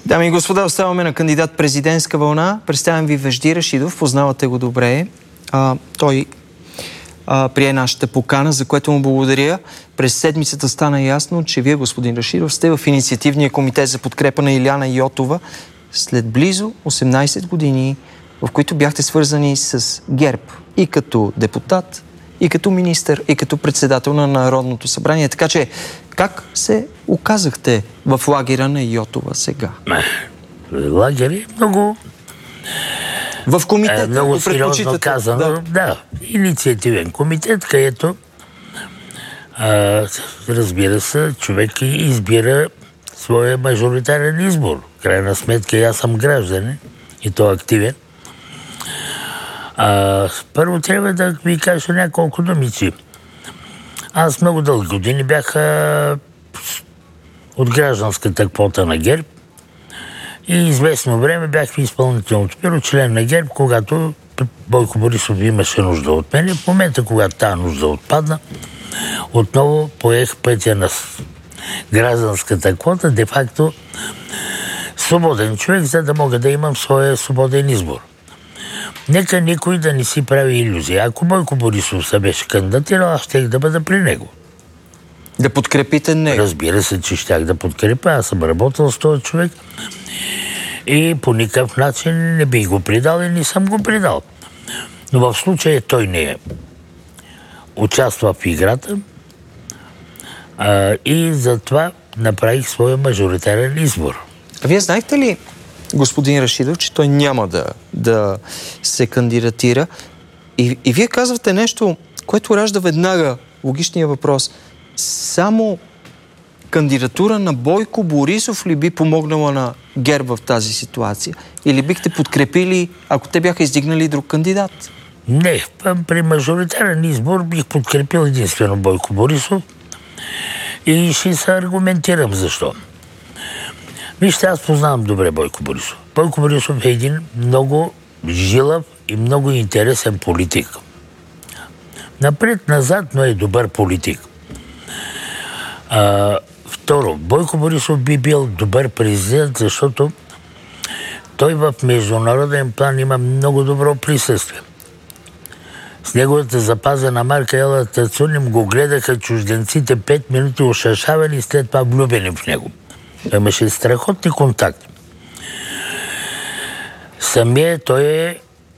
Дами и господа, оставаме на кандидат президентска вълна. Представям ви Вежди Рашидов, познавате го добре. Той прие нашата покана, за което му благодаря. През седмицата стана ясно, че вие, господин Рашидов, сте в инициативния комитет за подкрепа на Илияна Йотова след близо 18 години, в които бяхте свързани с ГЕРБ и като депутат, и като министър, и като председател на Народното събрание. Така че, как се оказахте в лагера на Йотова сега? Лагери много... В комитет, много сериозно казано. Да, инициативен комитет, където разбира се, човек избира своя мажоритарен избор. В крайна сметка аз съм гражданин и то активен. Първо трябва да ви кажа няколко думици. Аз много дълги години бях от гражданската квота на ГЕРБ и известно време бях в изпълнителното бюро, член на ГЕРБ, когато Бойко Борисов имаше нужда от мен. В момента, когато тази нужда отпадна, отново поех пътя на гражданската квота, де-факто свободен човек, за да мога да имам своя свободен избор. Нека никой да не си прави илюзии. Ако Бойко Борисов се беше кандидатирал, аз щех да бъда при него. Да подкрепите него? Разбира се, че щях да подкрепя. Аз съм работил с този човек и по никакъв начин не би го предал и не съм го предал. Но в случая той не е участва в играта и затова направих своя мажоритарен избор. А вие знаете ли, господин Рашидов, че той няма да се кандидатира? И вие казвате нещо, което ражда веднага логичния въпрос. Само кандидатура на Бойко Борисов ли би помогнала на ГЕРБ в тази ситуация? Или бихте подкрепили, ако те бяха издигнали друг кандидат? Не, при мажоритарен избор бих подкрепил единствено Бойко Борисов и ще се аргументирам защо. Вижте, аз познавам добре Бойко Борисов. Бойко Борисов е един много жилав и много интересен политик. Напред-назад, но е добър политик. Второ, Бойко Борисов би бил добър президент, защото той в международен план има много добро присъствие. С неговата запазена марка Ела Тацуним го гледаха чужденците 5 минути ошашавани и след това влюбени в него. Имаше страхотни контакти. Самия той е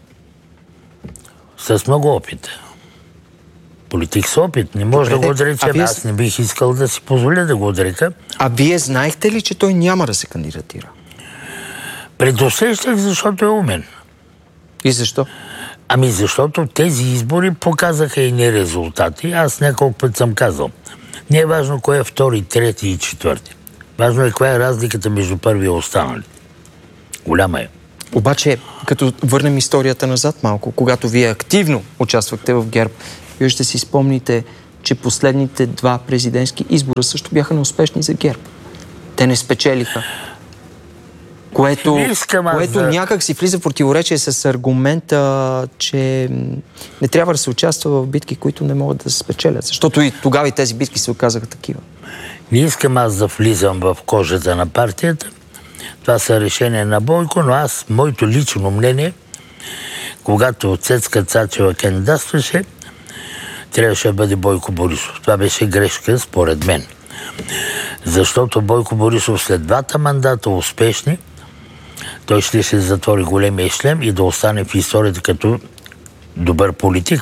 с много опит. Политик с опит. Не може да го отречем. Аз не бих искал да си позволя да го отрека. А вие знаехте ли, че той няма да се кандидатира? Предусещах, защото е умен. И защо? Ами защото тези избори показаха и не резултати. Аз няколко път съм казал. Не е важно кой е втори, трети и четвърти. Важно е каква е разликата между първи и останали. Голяма е. Обаче, като върнем историята назад малко, когато вие активно участвахте в ГЕРБ, вие ще си спомните, че последните два президентски избора също бяха неуспешни за ГЕРБ. Те не спечелиха. Което някак си влиза в противоречие с аргумента, че не трябва да се участва в битки, които не могат да се спечелят. Защото и тогава и тези битки се оказаха такива. Не искам аз да влизам в кожата на партията. Това са решения на Бойко, но моето лично мнение, когато Цецка Цачева кандидатстваше, трябваше да бъде Бойко Борисов. Това беше грешка, според мен. Защото Бойко Борисов след двата мандата успешни, той ще се затвори големия шлем и да остане в историята като добър политик,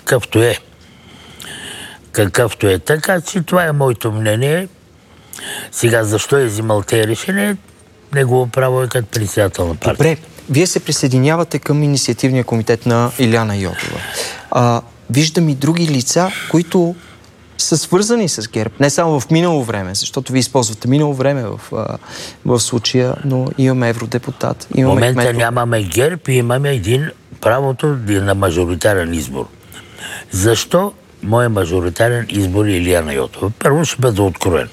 какъвто е. Така че това е моето мнение. Сега защо е взимал тези решения, негово право е като председател на партия. Добре, вие се присъединявате към инициативния комитет на Илияна Йотова. Виждам и други лица, които са свързани с ГЕРБ. Не само в минало време, защото ви използвате минало време в случая, но имаме евродепутат. В момента нямаме ГЕРБ и имаме един правото на мажоритарен избор. Защо моят мажоритарен избор е Илияна Йотова? Първо ще бъда откровен.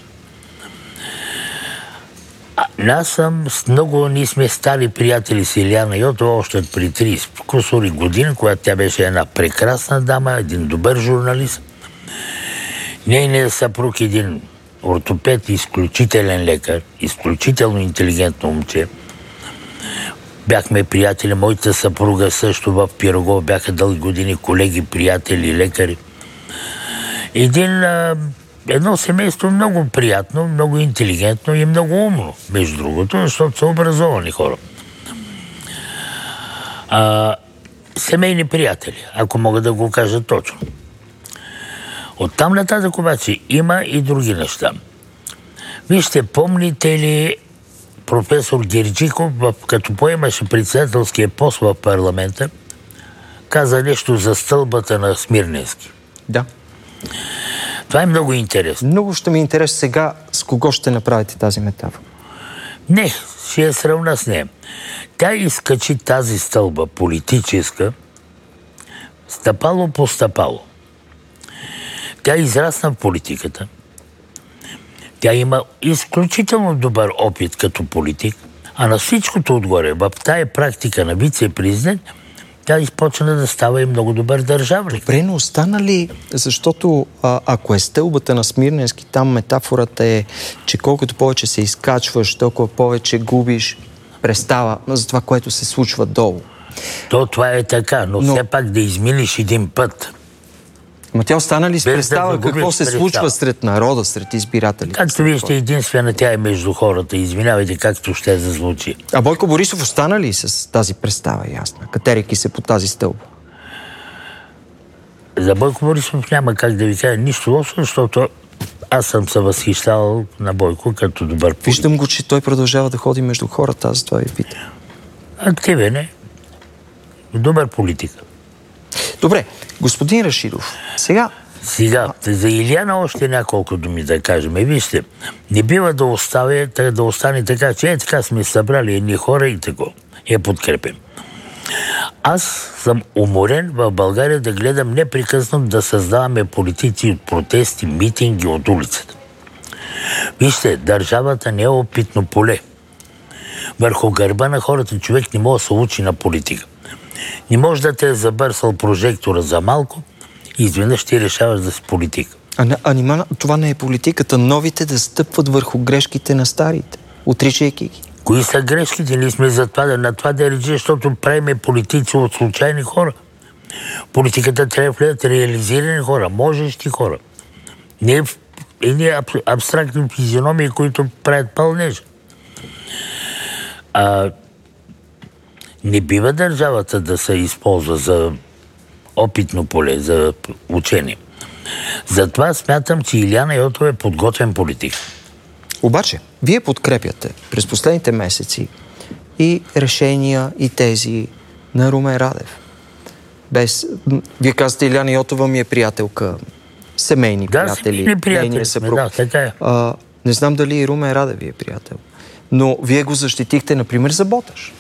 Ние сме стари приятели с Илияна Йотова още при 30 кусори години, когато тя беше една прекрасна дама, един добър журналист. Нейният съпруг един ортопед, изключителен лекар, изключително интелигентно момче. Бяхме приятели, моята съпруга също в Пирогов, бяха дълги години колеги, приятели, лекари. Едно семейство много приятно, много интелигентно и много умно, между другото, защото са образовани хора. Семейни приятели, ако мога да го кажа точно. Оттам нататък обаче има и други неща. Вижте, помните ли професор Герджиков, като поемаше председателския пост в парламента, каза нещо за стълбата на Смирненски? Да. Това е много интересно. Много ще ми е интересно сега с кого ще направите тази метафора. Не, ще я сравна с нея. Тя изкачи тази стълба политическа стъпало по стъпало. Тя израсна в политиката. Тя има изключително добър опит като политик, а на всичкото отгоре, в тая практика на вице-президент, тя изпочна да става и много добър държавник. Добре, но остана ли, защото ако е стълбата на Смирненски, там метафората е, че колкото повече се изкачваш, толкова повече губиш представа за това, което се случва долу. Това е така, но все пак да изминеш един път. Но тя остана ли с представа какво се случва сред народа, сред избирателите? Както вижте, единствена тя е между хората. Извинявайте, както ще зазвучи. А Бойко Борисов остана ли с тази представа, ясна, катерейки се по тази стълба? За Бойко Борисов няма как да ви кажа нищо лошо, защото аз съм се възхищавал на Бойко като добър политик. Виждам го, че той продължава да ходи между хората, аз това ви питам. Активен е. Добър политик. Добре, господин Рашидов, сега, за Илияна още няколко думи да кажем. Вижте, не бива да остане така, че така сме събрали едни хора и така. Я подкрепим. Аз съм уморен в България да гледам непрекъснато да създаваме политици от протести, митинги от улицата. Вижте, държавата не е опитно поле. Върху гърба на хората човек не може да се учи на политика. Не може да те е забърсал прожектора за малко и изведнъж ти решаваш да си политик. Това не е политиката. Новите да стъпват върху грешките на старите, отричайки ги. Кои са грешките? Ние сме на това да рече, защото правиме политици от случайни хора. Политиката трябва да влезат реализирани хора, можещи хора. Не едни абстрактни физиономии, които правят пълнеж. Не бива държавата да се използва за опитно поле, за учение. Затова смятам, че Илияна Йотова е подготвен политик. Обаче, вие подкрепяте през последните месеци и решения, и тези на Румен Радев. Вие казвате, Илияна Йотова ми е приятелка, семейни приятели, нейния съпруг. Не знам дали и Румен Радев ви е приятел. Но вие го защитихте, например, за Боташ.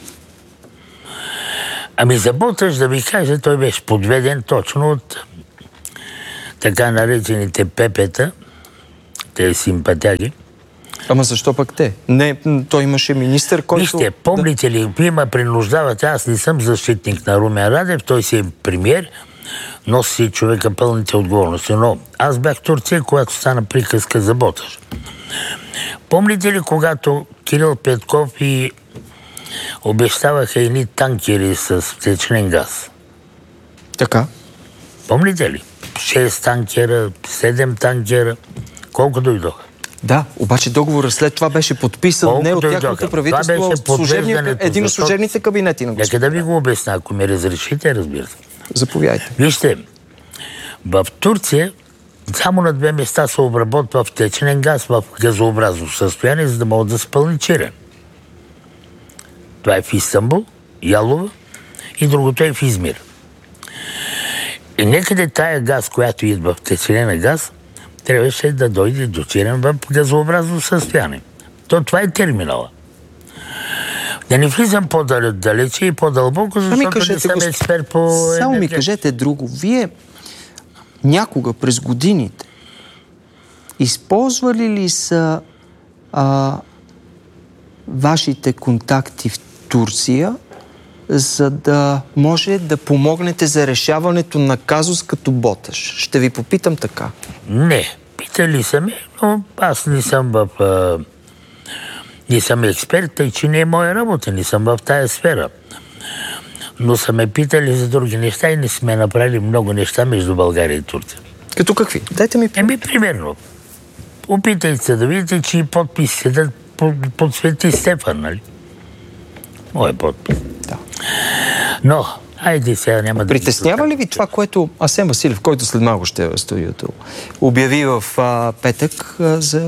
За Боташ, да ви кажа, той беше подведен точно от така наречените пепета, те симпатяги. Защо пък те? Не, той имаше министър, който... Вижте, помните ли, вие ме принуждавате, аз не съм защитник на Румен Радев, той си е премиер, носи си човека пълните отговорности. Но аз бях в Турция, когато стана приказка за Боташ. Помните ли, когато Кирил Петков и обещаваха едни танкери с втечнен газ? Така. Помните ли? 6 танкера, 7 танкера. Колко дойдоха? Да, обаче договорът след това беше подписан не от тяхното правителство, от един от служебните кабинети на господа. Нека да ви го обясня, ако ми разрешите, разбира се. Заповядайте. Вижте, в Турция само на 2 места се обработва втечнен газ в газообразно състояние, за да могат да се пълни Чирен. Това е в Истанбул, Ялова и другото е в Измир. И некъде тая газ, която идва в втечнен газ, трябваше да дойде до Чирен в газообразно състояние. Това е терминала. Да не влизам по-далече и по-дълбоко, защото не съм експерт по енергетика. Само ми кажете друго. Вие някога през годините използвали ли са вашите контакти в Турция, за да може да помогнете за решаването на казус като Боташ? Ще ви попитам така. Не. Питали са ме, но аз не съм в Не съм експерт, тъй че не е моя работа, не съм в тая сфера. Но са ме питали за други неща и не сме направили много неща между България и Турция. Като какви? Дайте ми. Примерно. Опитайте се да видите, че и подписи седат под Свети Стефан, нали? Мой подпис. Да. Но, айде сега няма да... Притеснява ли ви това, което Асен Василев, който след малко ще е в студиото, обяви в петък за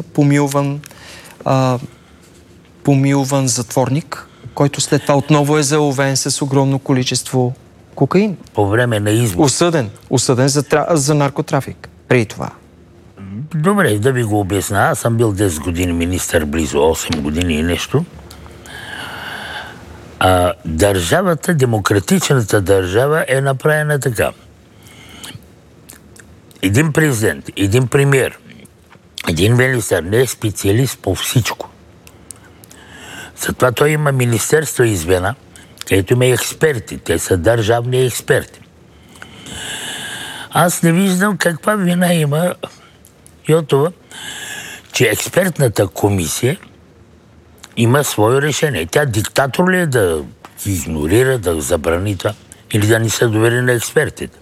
помилван затворник, който след това отново е заловен с огромно количество кокаин? По време на избор. Осъден за наркотрафик. Преди това. Добре, да ви го обясня. Аз съм бил 10 години министър, близо 8 години и нещо. Държавата, демократичната държава е направена така. Един президент, един премиер, един министър не е специалист по всичко. Затова той има министерство и звена, където има експерти. Те са държавни експерти. Аз не виждам каква вина има Йотова, че експертната комисия има свое решение. Тя диктатор ли е да игнорира, да забрани това или да не се довери на експертите?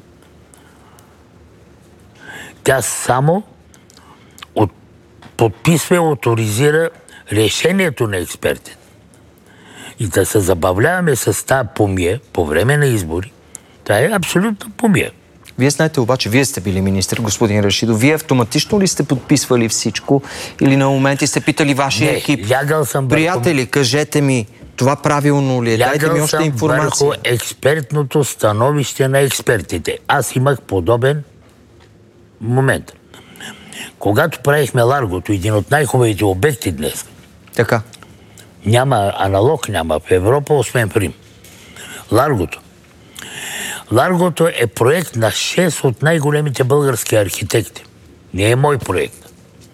Тя само подписва и оторизира решението на експертите. И да се забавляваме с тази помия по време на избори, това е абсолютно помия. Вие знаете обаче, вие сте били министър, господин Рашидов. Вие автоматично ли сте подписвали всичко или на моменти сте питали вашия екип? Лягал съм приятели, кажете ми, това правилно ли е? Дайте ми още информация. Върху експертното становище на експертите. Аз имах подобен момент. Когато правихме Ларгото, един от най-хубавите обекти днес. Така. Няма аналог, няма в Европа, освен в Рим. Ларгото. Ларгото е проект на 6 от най-големите български архитекти. Не е мой проект.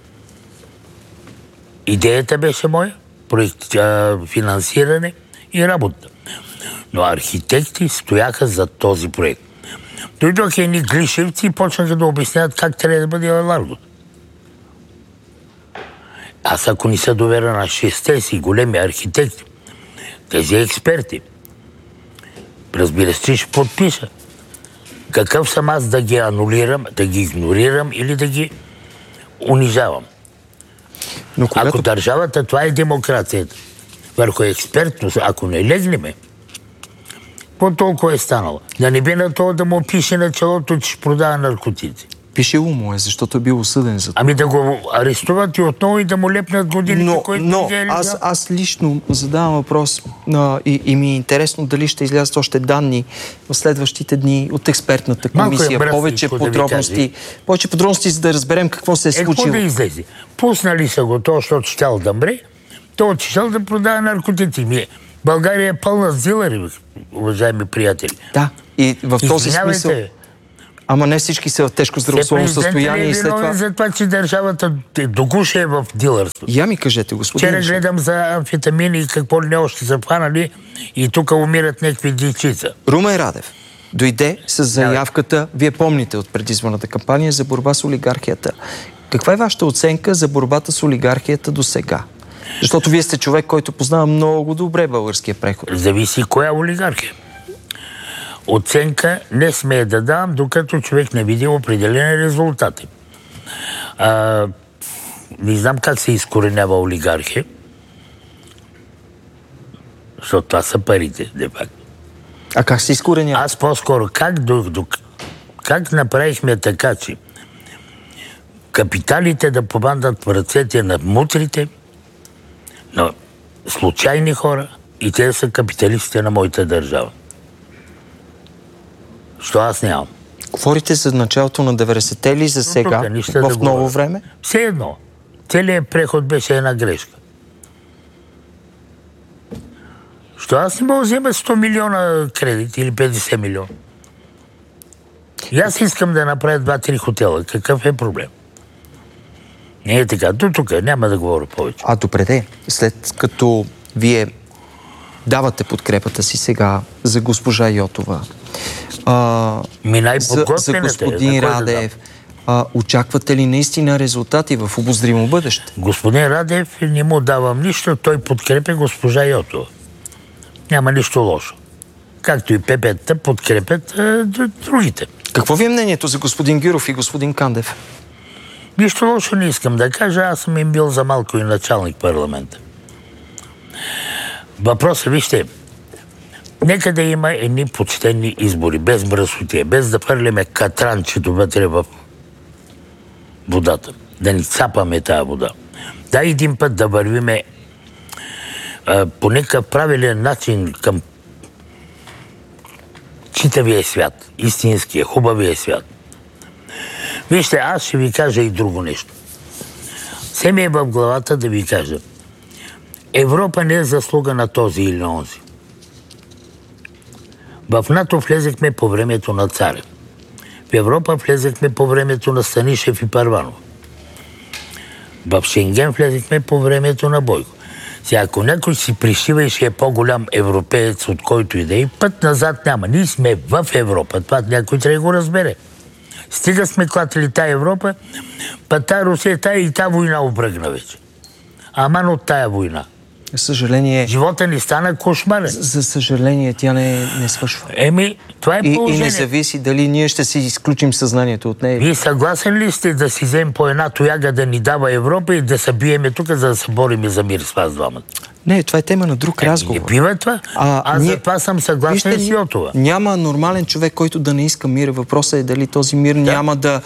Идеята беше моя, проект, финансиране и работа. Но архитекти стояха за този проект. Дойдоха едни глишевци и почнаха да обясняват как трябва да бъде Ларгото. Аз ако не се доверя на 6 си големи архитекти, тези експерти, разбира се, ще подпиша. Какъв съм аз да ги анулирам, да ги игнорирам или да ги унижавам? Но когато... Ако държавата, това е демокрацията. Върху експертност, ако не легнеме, по толкова е станало. Да не би на това да му пише на челото, че ще продава наркотици. Пишело му е, защото е бил осъден за това. Ами да го арестуват и отново и да му лепнат годините, Но аз лично задавам въпрос и ми е интересно дали ще излязат още данни в следващите дни от експертната комисия. Повече подробности, за да разберем какво се е случило. Какво да излезе? Пуснали са го то, защото щял да мре, то отишъл да продава наркотици. България е пълна с дилъри, уважаеми приятели. Да, и в този смисъл... Ама не всички са в тежко здравословно състояние и след това... За това, че държавата до гуша е в дилърство. Я ми кажете, господин. Вчера гледам за амфетамини и какво ли не още са хванали и тук умират някакви дечица. Румен Радев дойде с заявката, вие помните от предизборната кампания за борба с олигархията. Каква е вашата оценка за борбата с олигархията до сега? Защото вие сте човек, който познава много добре българския преход. Зависи коя олигархия. Оценка не смея да давам, докато човек не види определени резултати. Не знам как се изкоренява олигархия, защото това са парите, де факто. А как се изкоренява? Аз по-скоро как направихме така, че капиталите да попаднат в ръцете на мутрите, на случайни хора и те са капиталистите на моята държава. Що аз нямам. Говорите за началото на 90-те ли за сега, в ново време? Все едно. Целият преход беше една грешка. Що аз не мога да взема 100 милиона кредит или 50 милиона? И аз искам да направя 2-3 хотела. Какъв е проблем? Не е така. До тук няма да говоря повече. Добре, след като вие давате подкрепата си сега за госпожа Йотова, за господин Радев, Очаквате ли наистина резултати в обозримо бъдеще? Господин Радев, не му давам нищо, той подкрепя госпожа Йотова. Няма нищо лошо. Както и ПП-та подкрепят другите. Какво ви е мнението за господин Гюров и господин Кандев? Нищо лошо не искам да кажа, аз съм им бил за малко и началник парламента. Въпросът, вижте, нека да има едни почтени избори, без мръсотия, без да хвърляме катранчето вътре в водата, да ни цапаме тази вода. Да, един път да вървиме по някакъв правилен начин към читавия свят, истинския, хубавия свят. Вижте, аз ще ви кажа и друго нещо. Все ми е в главата да ви кажа. Европа не е заслуга на този или онзи. В НАТО влезехме по времето на царя. В Европа влезехме по времето на Станишев и Първанов. В Шенген влезехме по времето на Бойко. Сега, ако някой си пришива и ще е по-голям европеец, от който и да е, път назад няма. Ние сме в Европа. Това някой трябва да го разбере. Стига сме клатили тая Европа, па тая Русия, тая и тая война обръгна вече. Аман от тая война. За съжаление... Живота ни стана кошмарен. За съжаление, тя не свършва. Това е положение. И не зависи дали ние ще си изключим съзнанието от нея. Вие съгласен ли сте да си вземем по една тояга да ни дава Европа и да се биеме тук, за да се бориме за мир с вас двамата? Не, това е тема на друг разговор. Не бива това. Аз за това съм съгласен с Йотова. Няма нормален човек, който да не иска мир. Въпросът е дали този мир няма да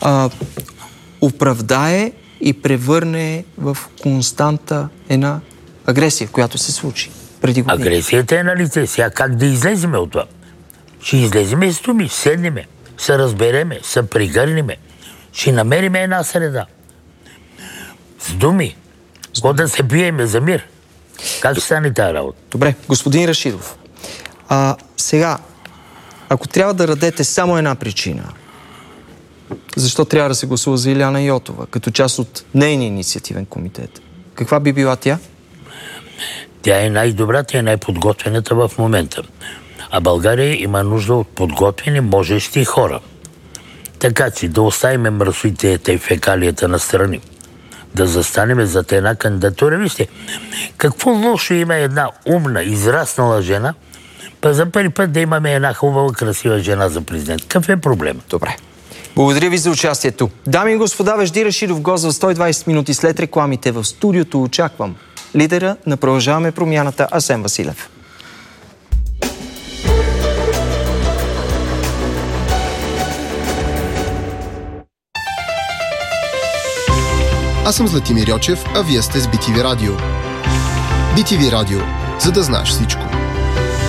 оправдае и превърне в константа една агресия, която се случи преди години. Агресията е на лице. Сега как да излеземе от това? Ще излеземе с думи, седнеме, се разбереме, се пригърнеме. Ще намериме една среда. С думи. Да се биеме за мир. Как ще стане тази работа? Добре, господин Рашидов. Сега, ако трябва да дадете само една причина, защо трябва да се гласува за Илияна Йотова, като част от нейния инициативен комитет, каква би била тя? Тя е най-добрата и най-подготвената в момента. А България има нужда от подготвени, можещи хора. Така че да оставим мръсотията и фекалията на страни. Да застанем зад една кандидатура. Вижте, какво лошо има една умна, израснала жена, па за първи път да имаме една хубава, красива жена за президент. Какъв е проблем? Добре. Благодаря ви за участието. Дами и господа, Вежди Рашидов, гост в 120 минути след рекламите в студиото. Очаквам лидера на Продължаваме промяната Асен Василев. Аз съм Златимир Йочев, а вие сте с BTV Радио. BTV Радио, за да знаеш всичко.